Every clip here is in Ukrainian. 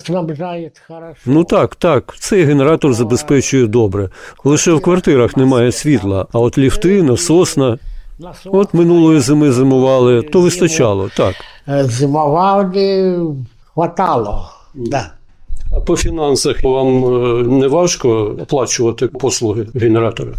снабжає хорошо. Ну так, цей генератор забезпечує добре. Лише в квартирах немає світла, а от ліфти, насосна. От минулої зими зимували, то вистачало, так. Зимували, хватало, да. А по фінансах вам не важко оплачувати послуги генератора?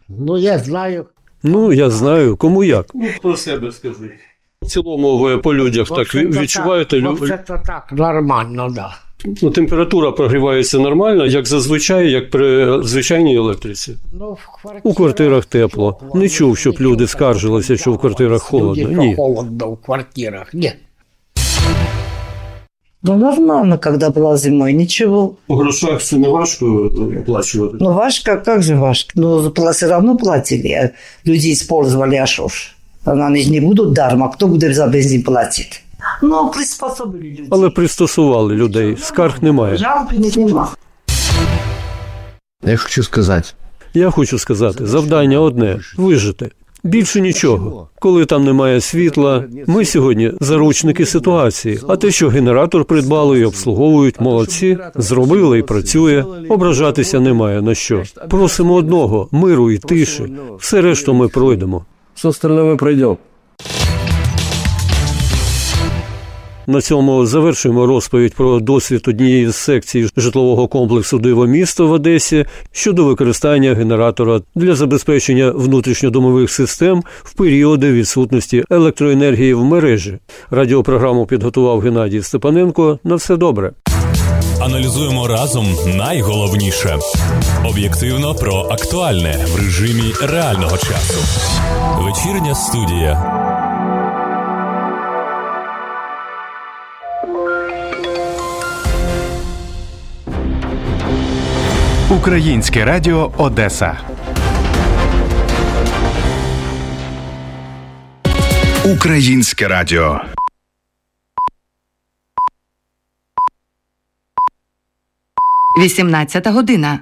Я знаю. Кому як? Про себе скажи. В цілому ви по людях так відчуваєте? Це так, нормально, да. Температура прогрівається нормально, як зазвичай, як при звичайній електриці? У квартирах тепло. Не чув, щоб люди скаржилися, що в квартирах холодно. Ні. Холодно в квартирах, ні. Нормально, когда была зимой, ничего. У грошах це не важко оплачувати? Важко, как же важко. Все равно платили, люди использовали, а шо ж. Они не будут даром, а кто будет за бензин платить? Приспособили людей. Але пристосували людей, скарг немає. Жалко нема. Я хочу сказати, завдання одне – вижити. Більше нічого. Коли там немає світла, ми сьогодні заручники ситуації. А те, що генератор придбали і обслуговують, молодці, зробили і працює. Ображатися немає на що. Просимо одного – миру і тиші. Все решту ми пройдемо. Все остальное мы пройдем. На цьому завершуємо розповідь про досвід однієї з секцій житлового комплексу «Диво-місто» в Одесі щодо використання генератора для забезпечення внутрішньодомових систем в періоди відсутності електроенергії в мережі. Радіопрограму підготував Геннадій Степаненко. На все добре. Аналізуємо разом найголовніше. Об'єктивно про актуальне в режимі реального часу. Вечірня студія. Українське радіо Одеса. Українське радіо. – 18 година.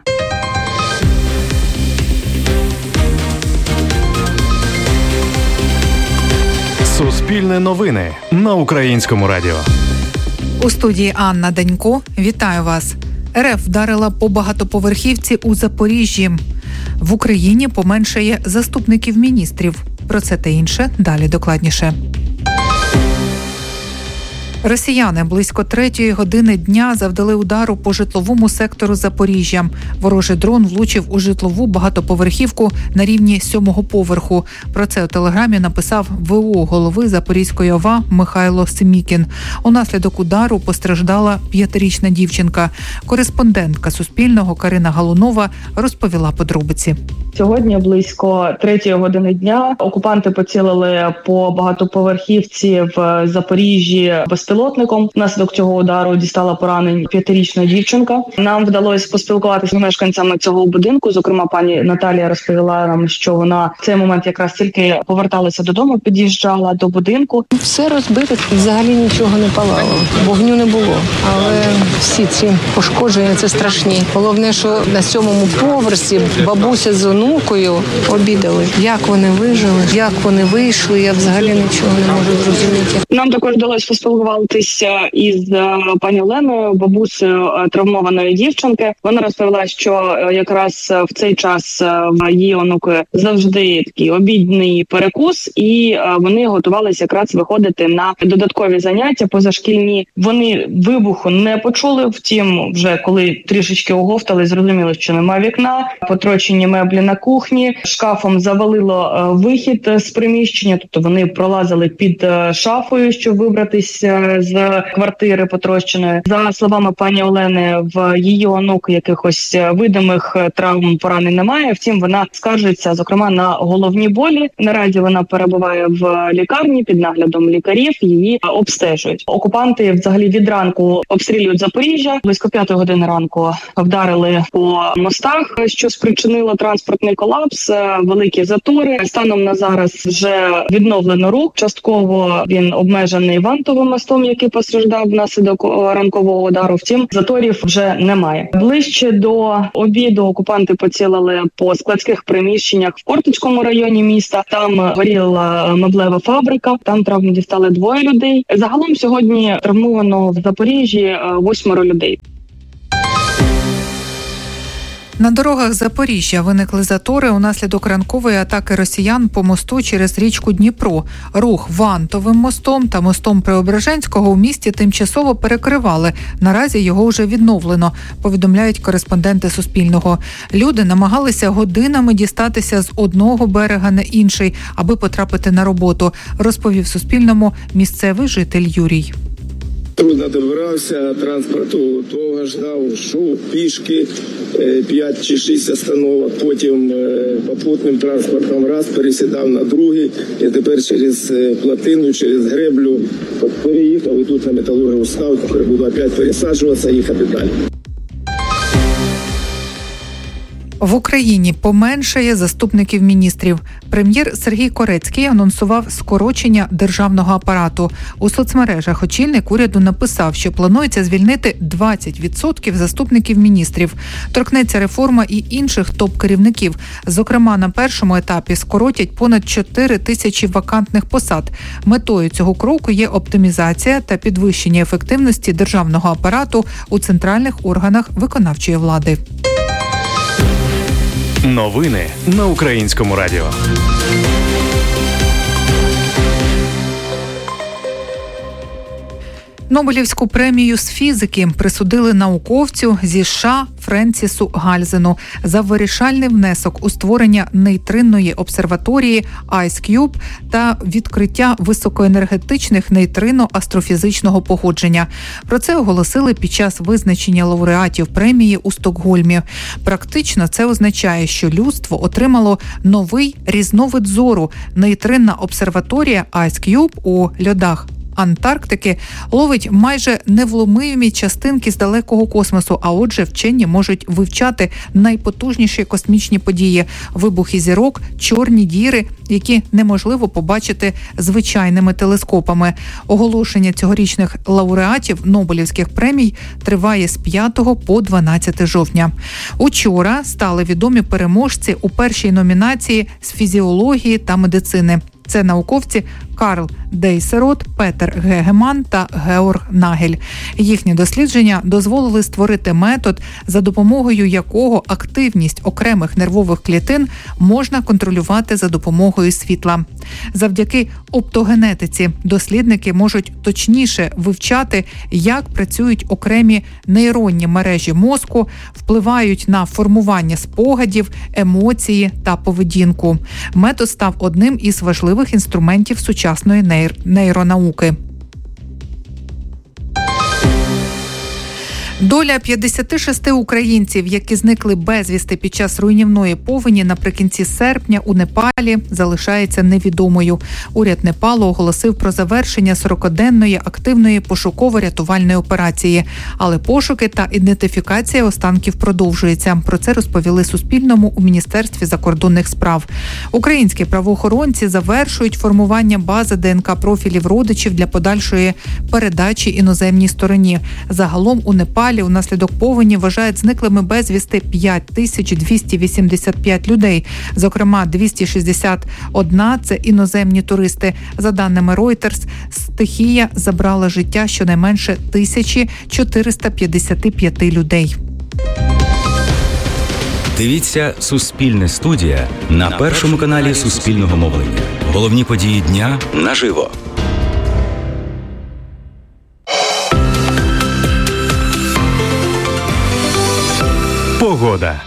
Суспільне новини на Українському радіо. У студії Анна Данько. Вітаю вас. РФ вдарила по багатоповерхівці у Запоріжжі. В Україні поменшає заступників міністрів. Про це та інше далі докладніше. Росіяни близько 3-ї години дня завдали удару по житловому сектору Запоріжжя. Ворожий дрон влучив у житлову багатоповерхівку на рівні 7-го поверху. Про це у телеграмі написав ВО голови Запорізької ОВА Михайло Семікін. Унаслідок удару постраждала 5-річна дівчинка. Кореспондентка Суспільного Карина Галунова розповіла подробиці. Сьогодні близько 3-ї години дня окупанти поцілили по багатоповерхівці в Запоріжжі безпілотником. Внаслідок цього удару дістала поранень 5-річна дівчинка. Нам вдалося поспілкуватися з мешканцями цього будинку. Зокрема, пані Наталія розповіла нам, що вона в цей момент якраз тільки поверталася додому, під'їжджала до будинку. Все розбите, взагалі нічого не палало, вогню не було. Але всі ці пошкодження – це страшні. Головне, що на 7-му поверсі бабуся з онукою обідали. Як вони вижили, як вони вийшли, я взагалі нічого не можу зрозуміти. Нам також вдалося поспілкуватися із пані Оленою, бабусею травмованої дівчинки. Вона розповіла, що якраз в цей час в її онуки завжди такий обідний перекус, і вони готувалися якраз виходити на додаткові заняття позашкільні. Вони вибуху не почули, втім, вже коли трішечки оговтали, зрозуміло, що немає вікна, потрощені меблі на кухні, шкафом завалило вихід з приміщення, тобто вони пролазили під шафою, щоб вибратися з квартири потрощеної. За словами пані Олени, в її онук якихось видимих травм, поранень немає, втім вона скаржиться, зокрема, на головні болі. Наразі вона перебуває в лікарні під наглядом лікарів, її обстежують. Окупанти взагалі від ранку обстрілюють Запоріжжя. Близько 5-ї години ранку вдарили по мостах, що спричинило транспортний колапс, великі затори. Станом на зараз вже відновлено рух. Частково він обмежений Вантовим мостом, який постраждав внаслідок ранкового удару. Втім, заторів вже немає. Ближче до обіду окупанти поцілили по складських приміщеннях в Кортицькому районі міста. Там горіла меблева фабрика, там травми дістали 2 людей. Загалом сьогодні травмовано в Запоріжжі 8 людей. На дорогах Запоріжжя виникли затори унаслідок ранкової атаки росіян по мосту через річку Дніпро. Рух Вантовим мостом та мостом Преображенського у місті тимчасово перекривали. Наразі його вже відновлено, повідомляють кореспонденти Суспільного. Люди намагалися годинами дістатися з одного берега на інший, аби потрапити на роботу, розповів Суспільному місцевий житель Юрій. Трудно добирався, транспорту довго ждав, йшов пішки 5 чи 6 остановок, потім попутним транспортом раз пересідав на другий, і тепер через плотину, через греблю переїхав і тут на металургію став, тепер буду опять пересаджуватися і їхати далі. В Україні поменшає заступників міністрів. Прем'єр Сергій Корецький анонсував скорочення державного апарату. У соцмережах очільник уряду написав, що планується звільнити 20% заступників міністрів. Торкнеться реформа і інших топ-керівників. Зокрема, на першому етапі скоротять понад 4 тисячі вакантних посад. Метою цього кроку є оптимізація та підвищення ефективності державного апарату у центральних органах виконавчої влади. Новини на Українському радіо. Нобелівську премію з фізики присудили науковцю зі США Френсісу Гальзену за вирішальний внесок у створення нейтринної обсерваторії IceCube та відкриття високоенергетичних нейтрино астрофізичного походження. Про це оголосили під час визначення лауреатів премії у Стокгольмі. Практично це означає, що людство отримало новий різновид зору. Нейтринна обсерваторія IceCube у льодах Антарктики ловить майже невломимі частинки з далекого космосу, а отже вчені можуть вивчати найпотужніші космічні події – вибухи зірок, чорні діри, які неможливо побачити звичайними телескопами. Оголошення цьогорічних лауреатів Нобелівських премій триває з 5 по 12 жовтня. Учора стали відомі переможці у першій номінації з фізіології та медицини. Це науковці Карл Дейсерот, Петер Гегеман та Георг Нагель. Їхні дослідження дозволили створити метод, за допомогою якого активність окремих нервових клітин можна контролювати за допомогою світла. Завдяки оптогенетиці дослідники можуть точніше вивчати, як працюють окремі нейронні мережі мозку, впливають на формування спогадів, емоції та поведінку. Метод став одним із важливих інструментів сучасної нейронауки. Доля 56 українців, які зникли безвісти під час руйнівної повені наприкінці серпня у Непалі, залишається невідомою. Уряд Непалу оголосив про завершення 40-денної активної пошуково-рятувальної операції. Але пошуки та ідентифікація останків продовжується. Про це розповіли Суспільному у Міністерстві закордонних справ. Українські правоохоронці завершують формування бази ДНК-профілів родичів для подальшої передачі іноземній стороні. Загалом у Непалі унаслідок повені вважають зниклими безвісти 5285 людей. Зокрема, 261 – це іноземні туристи. За даними Reuters, стихія забрала життя щонайменше 1455 людей. Дивіться «Суспільне студія» на першому каналі Суспільного мовлення. Головні події дня наживо. Погода.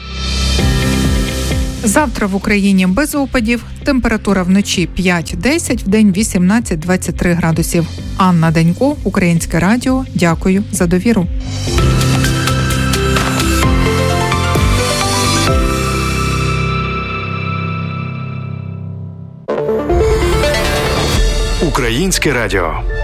Завтра в Україні без опадів. Температура вночі 5-10, вдень 18-23 градусів. Анна Данько, Українське радіо. Дякую за довіру. Українське радіо.